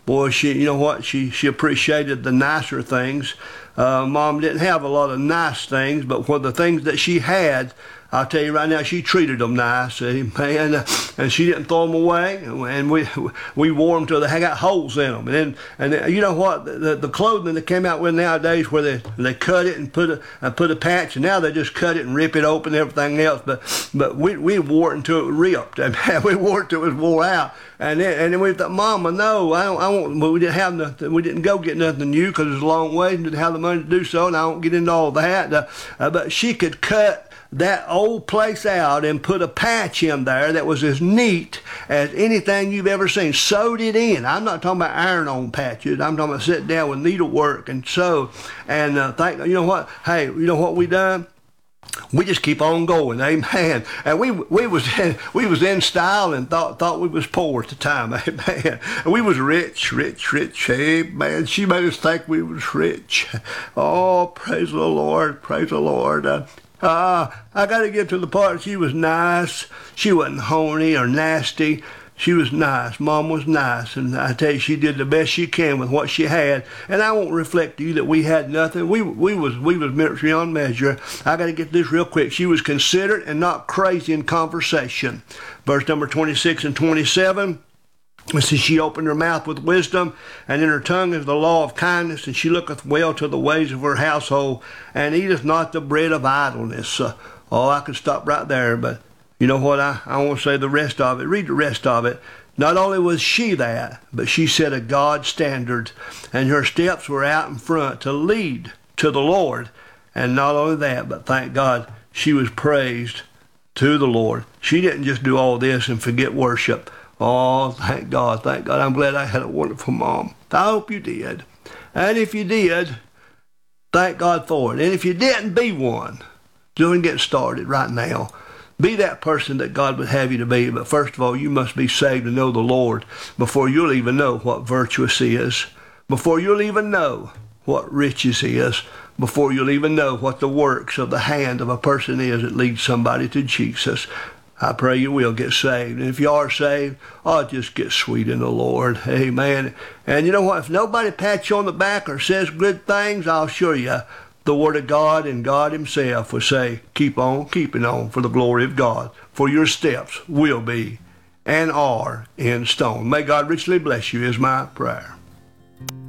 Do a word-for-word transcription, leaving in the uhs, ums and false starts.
boy, she, you know what, she, she appreciated the nicer things. Uh, Mom didn't have a lot of nice things, but for the things that she had, I'll tell you right now, she treated them nice, man, and she didn't throw them away, and we we wore them till they got holes in them. And then, and then, you know what, the, the clothing that came out with nowadays, where they they cut it and put a and put a patch, and now they just cut it and rip it open and everything else. But but we we wore it until it ripped, and we wore it till it was wore out. And then and then we thought, Mama, no, I don't, I won't. But we didn't have nothing. We didn't go get nothing new because it was a long way and didn't have the money to do so. And I don't get into all that. Uh, uh, but she could cut that old place out and put a patch in there that was as neat as anything you've ever seen. Sewed it in. I'm not talking about iron-on patches. I'm talking about sitting down with needlework and sew. And uh, think, you know what? Hey, you know what we done? We just keep on going, amen. And we we was in, we was in style and thought thought we was poor at the time, amen. We was rich, rich, rich, amen. She made us think we was rich. Oh, praise the Lord, praise the Lord. Uh, Uh, I got to get to the part. She was nice. She wasn't horny or nasty. She was nice. Mom was nice. And I tell you, she did the best she can with what she had. And I won't reflect to you that we had nothing. We we was we was beyond measure. I got to get this real quick. She was considerate and not crazy in conversation. Verse number twenty-six and twenty-seven. It says, she opened her mouth with wisdom, and in her tongue is the law of kindness, and she looketh well to the ways of her household, and eateth not the bread of idleness. Uh, oh, I could stop right there, but you know what? I, I won't say the rest of it. Read the rest of it. Not only was she that, but she set a God standard, and her steps were out in front to lead to the Lord. And not only that, but thank God, she was praised to the Lord. She didn't just do all this and forget worship. Oh, thank God, thank God. I'm glad I had a wonderful mom. I hope you did. And if you did, thank God for it. And if you didn't, be one. Doing get started right now. Be that person that God would have you to be. But first of all, you must be saved to know the Lord before you'll even know what virtuous is. Before you'll even know what riches is. Before you'll even know what the works of the hand of a person is that leads somebody to Jesus. I pray you will get saved. And if you are saved, oh, just get sweet in the Lord. Amen. And you know what? If nobody pats you on the back or says good things, I'll assure you, the Word of God and God Himself will say, keep on keeping on for the glory of God. For your steps will be and are in stone. May God richly bless you is my prayer.